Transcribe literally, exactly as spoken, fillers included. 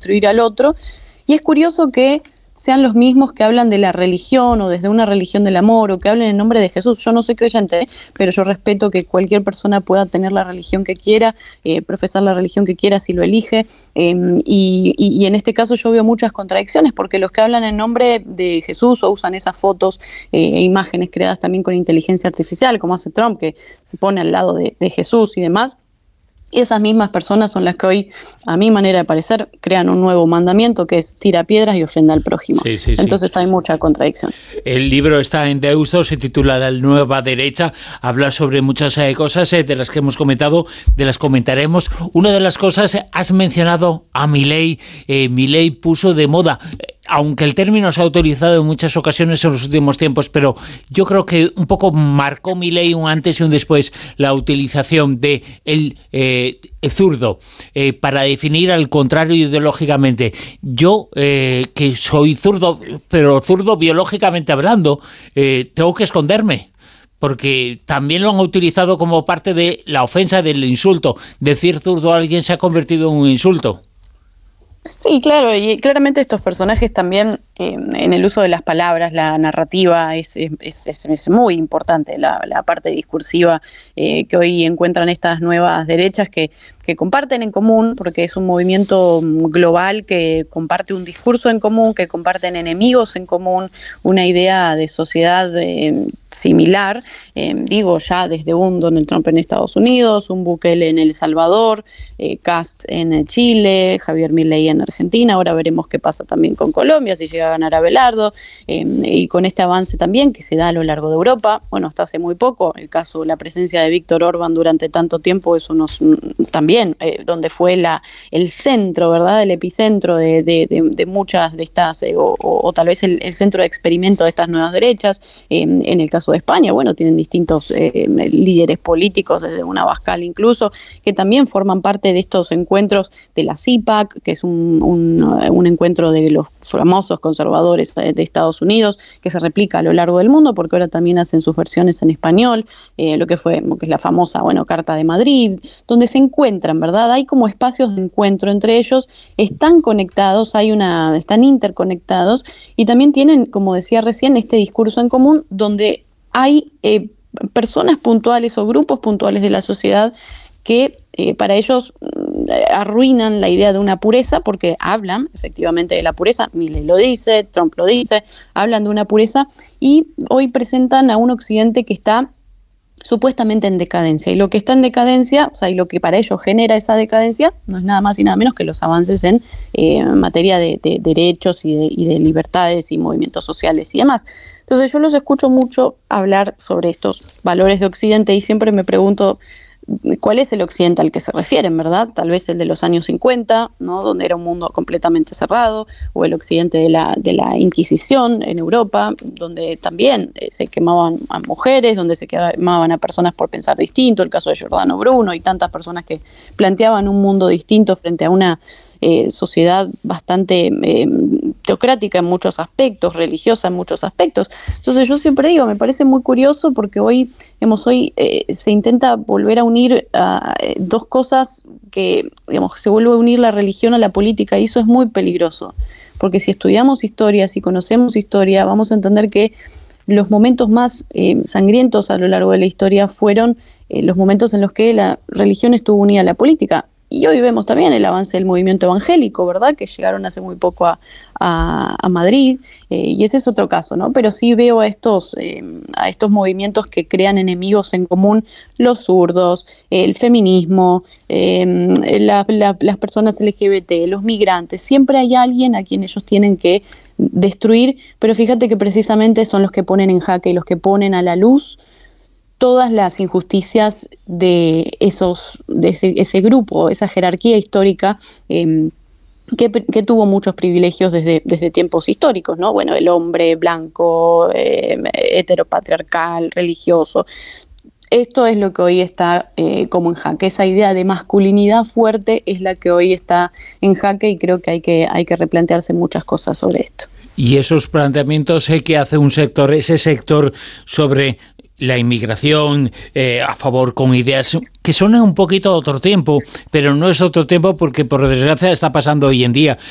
destruir al otro. Y es curioso que sean los mismos que hablan de la religión o desde una religión del amor o que hablen en nombre de Jesús. Yo no soy creyente, pero yo respeto que cualquier persona pueda tener la religión que quiera, eh, profesar la religión que quiera si lo elige, eh, y, y, y en este caso yo veo muchas contradicciones, porque los que hablan en nombre de Jesús o usan esas fotos e eh, imágenes creadas también con inteligencia artificial, como hace Trump, que se pone al lado de, de Jesús y demás, esas mismas personas son las que hoy, a mi manera de parecer, crean un nuevo mandamiento que es tira piedras y ofrenda al prójimo. Sí, sí, Entonces sí. hay mucha contradicción. El libro está en Deusto, se titula La Nueva Derecha, habla sobre muchas eh, cosas eh, de las que hemos comentado, de las comentaremos. Una de las cosas, eh, has mencionado a Milei. Eh, Milei puso de moda, eh, aunque el término se ha utilizado en muchas ocasiones en los últimos tiempos, pero yo creo que un poco marcó Milei un antes y un después la utilización de el, eh, el zurdo eh, para definir al contrario ideológicamente. Yo, eh, que soy zurdo, pero zurdo biológicamente hablando, eh, tengo que esconderme, porque también lo han utilizado como parte de la ofensa, del insulto. Decir zurdo a alguien se ha convertido en un insulto. Sí, claro, y claramente estos personajes también, eh, en el uso de las palabras, la narrativa, es, es, es, es muy importante, la, la parte discursiva eh, que hoy encuentran estas nuevas derechas que, que comparten en común, porque es un movimiento global que comparte un discurso en común, que comparten enemigos en común, una idea de sociedad eh, similar, eh, digo ya desde un Donald Trump en Estados Unidos, un Bukele en El Salvador, eh, Kast en Chile, Javier Milei en Argentina, ahora veremos qué pasa también con Colombia, si llega a ganar Abelardo, eh, y con este avance también que se da a lo largo de Europa, bueno, hasta hace muy poco, el caso, la presencia de Víctor Orbán durante tanto tiempo, eso nos también, eh, donde fue la el centro, ¿verdad?, el epicentro de, de, de, de muchas de estas, eh, o, o, o tal vez el, el centro de experimento de estas nuevas derechas, eh, en el caso de España, bueno, tienen distintos eh, líderes políticos, desde una Abascal incluso, que también forman parte de estos encuentros de la C I P A C, que es un, un, un encuentro de los famosos conservadores de Estados Unidos, que se replica a lo largo del mundo, porque ahora también hacen sus versiones en español, eh, lo que fue, que es la famosa, bueno, Carta de Madrid, donde se encuentran, ¿verdad? Hay como espacios de encuentro entre ellos, están conectados, hay una, están interconectados, y también tienen, como decía recién, este discurso en común, donde hay eh, personas puntuales o grupos puntuales de la sociedad que eh, para ellos eh, arruinan la idea de una pureza, porque hablan efectivamente de la pureza, Milei lo dice, Trump lo dice, hablan de una pureza, y hoy presentan a un occidente que está supuestamente en decadencia, y lo que está en decadencia, o sea, y lo que para ellos genera esa decadencia, no es nada más y nada menos que los avances en eh, materia de, de derechos y de, y de libertades y movimientos sociales y demás. Entonces yo los escucho mucho hablar sobre estos valores de Occidente y siempre me pregunto cuál es el Occidente al que se refieren, ¿verdad? Tal vez el de los años cincuenta, ¿no?, donde era un mundo completamente cerrado, o el Occidente de la, de la Inquisición en Europa, donde también eh, se quemaban a mujeres, donde se quemaban a personas por pensar distinto, el caso de Giordano Bruno y tantas personas que planteaban un mundo distinto frente a una eh, sociedad bastante eh, teocrática en muchos aspectos, religiosa en muchos aspectos. Entonces yo siempre digo, me parece muy curioso porque hoy, hemos hoy eh, se intenta volver a unir uh, dos cosas que, digamos, se vuelve a unir la religión a la política, y eso es muy peligroso, porque si estudiamos historia, si conocemos historia, vamos a entender que los momentos más eh, sangrientos a lo largo de la historia fueron eh, los momentos en los que la religión estuvo unida a la política. Y hoy vemos también el avance del movimiento evangélico, ¿verdad?, que llegaron hace muy poco a, a, a Madrid, eh, y ese es otro caso, ¿no? Pero sí veo a estos, eh, a estos movimientos que crean enemigos en común, los zurdos, el feminismo, eh, la, la, las personas L G B T, los migrantes. Siempre hay alguien a quien ellos tienen que destruir, pero fíjate que precisamente son los que ponen en jaque y los que ponen a la luz todas las injusticias de esos de ese, ese grupo, esa jerarquía histórica eh, que, que tuvo muchos privilegios desde, desde tiempos históricos, ¿no? Bueno, el hombre blanco, eh, heteropatriarcal, religioso. Esto es lo que hoy está eh, como en jaque. Esa idea de masculinidad fuerte es la que hoy está en jaque, y creo que hay que, hay que replantearse muchas cosas sobre esto. Y esos planteamientos eh, que hace un sector, ese sector sobre la inmigración, eh, a favor, con ideas que suenan un poquito a otro tiempo, pero no es otro tiempo porque por desgracia está pasando hoy en día.